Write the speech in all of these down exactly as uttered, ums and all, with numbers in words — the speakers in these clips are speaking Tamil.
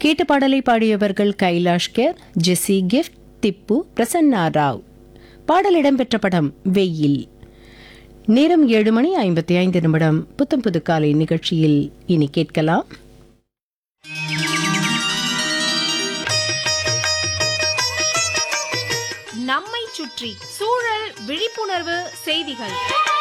கேட்ட பாடலை பாடியவர்கள் கைலாஷ் கேர், ஜெஸ்ஸி கிஃப்ட், திப்பு, பிரசன்னா ராவ். பாடல் இடம்பெற்ற படம் வெயில். நேரம் ஏழு மணி ஐம்பத்தி ஐந்து நிமிடம். புத்தம் புது காலை நிகழ்ச்சியில் இனி கேட்கலாம். நம்மை சுற்றி சூழல் விழிப்புணர்வு செய்திகள்.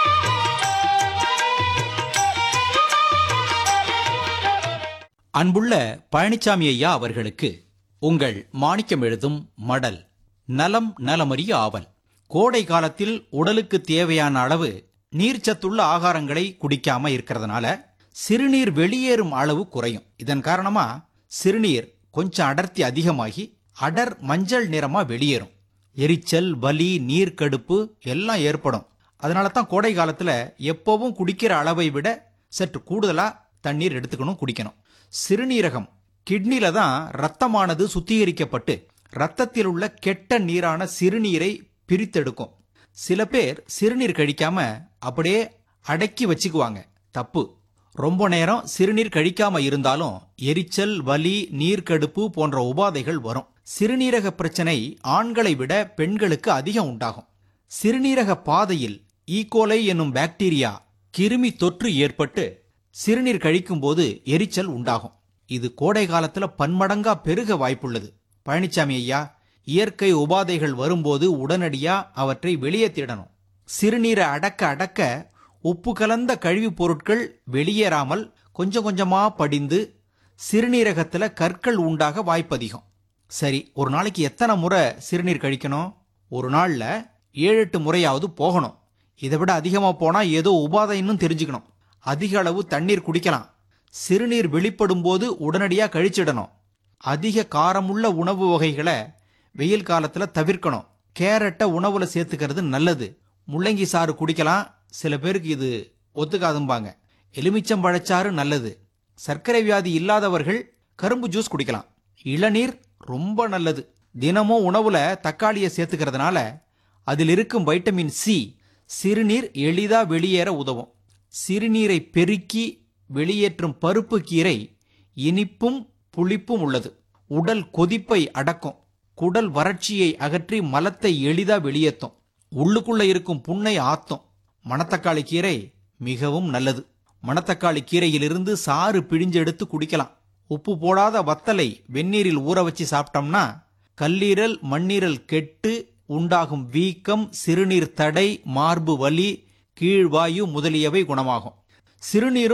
அன்புள்ள பழனிசாமி ஐயா அவர்களுக்கு உங்கள் மாணிக்கம் எழுதும் மடல். நலம் நலமறிய ஆவல். கோடை காலத்தில் உடலுக்கு தேவையான அளவு நீர்ச்சத்துள்ள ஆகாரங்களை குடிக்காம இருக்கிறதுனால சிறுநீர் வெளியேறும் அளவு குறையும். இதன் காரணமா சிறுநீர் கொஞ்சம் அடர்த்தி அதிகமாகி அடர் மஞ்சள் நிறமா வெளியேறும். எரிச்சல், வலி, நீர்க்கடுப்பு எல்லாம் ஏற்படும். அதனால தான் கோடை காலத்துல எப்பவும் குடிக்கிற அளவை விட சற்று கூடுதலா தண்ணீர் எடுத்துக்கணும், குடிக்கணும். சிறுநீரகம் கிட்னில தான் ரத்தமானது சுத்திகரிக்கப்பட்டு ரத்தத்தில் உள்ள கெட்ட நீரான சிறுநீரை பிரித்தெடுக்கும். சில பேர் சிறுநீர் கழிக்காம அப்படியே அடக்கி வச்சுக்குவாங்க. தப்பு. ரொம்ப நேரம் சிறுநீர் கழிக்காம இருந்தாலும் எரிச்சல், வலி, நீர்க்கடுப்பு போன்ற உபாதைகள் வரும். சிறுநீரக பிரச்சனை ஆண்களை விட பெண்களுக்கு அதிகம் உண்டாகும். சிறுநீரக பாதையில் ஈகோலை என்னும் பாக்டீரியா கிருமி தொற்று ஏற்பட்டு சிறுநீர் கழிக்கும் போது எரிச்சல் உண்டாகும். இது கோடை காலத்துல பன்மடங்கா பெருக வாய்ப்புள்ளது. பழனிசாமி ஐயா, இயற்கை உபாதைகள் வரும்போது உடனடியா அவற்றை வெளியேற்றிடணும். சிறுநீரை அடக்க அடக்க உப்பு கலந்த கழிவுப் பொருட்கள் வெளியேறாமல் கொஞ்சம் கொஞ்சமா படிந்து சிறுநீரகத்துல கற்கள் உண்டாக வாய்ப்பதிகம். சரி, ஒரு நாளைக்கு எத்தனை முறை சிறுநீர் கழிக்கணும்? ஒரு நாள்ல ஏழு எட்டு முறையாவது போகணும். இதை விட அதிகமா போனா ஏதோ உபாதைன்னு தெரிஞ்சுக்கணும். அதிக அளவு தண்ணீர் குடிக்கலாம். சிறுநீர் வெளிப்படும் போது உடனடியா கழிச்சிடணும். அதிக காரமுள்ள உணவு வகைகளை வெயில் காலத்துல தவிர்க்கணும். கேரட்டை உணவுல சேர்த்துக்கிறது நல்லது. முள்ளங்கி சாறு குடிக்கலாம். சில பேருக்கு இது ஒத்துக்காதும்பாங்க. எலுமிச்சம்பழச்சாறு நல்லது. சர்க்கரை வியாதி இல்லாதவர்கள் கரும்பு ஜூஸ் குடிக்கலாம். இளநீர் ரொம்ப நல்லது. தினமும் உணவுல தக்காளியை சேர்த்துக்கிறதுனால அதில் இருக்கும் வைட்டமின் சி சிறுநீர் எளிதா வெளியேற உதவும். சிறுநீரை பெருக்கி வெளியேற்றும் பருப்பு கீரை இனிப்பும் புளிப்பும் உள்ளது. உடல் கொதிப்பை அடக்கும். குடல் வறட்சியை அகற்றி மலத்தை எளிதா வெளியேற்றும். உள்ளுக்குள்ள இருக்கும் புண்ணை ஆத்தும். மணத்தக்காளி கீரை மிகவும் நல்லது. மணத்தக்காளி கீரையிலிருந்து சாறு பிழிஞ்செடுத்து குடிக்கலாம். உப்பு போடாத வத்தலை வெந்நீரில் ஊற வச்சு சாப்பிட்டோம்னா கல்லீரல், மண்ணீரல் கெட்டு உண்டாகும் வீக்கம், சிறுநீர் தடை, மார்பு வலி, கீழ்வாயு முதலியவை குணமாகும். சிறுநீரும்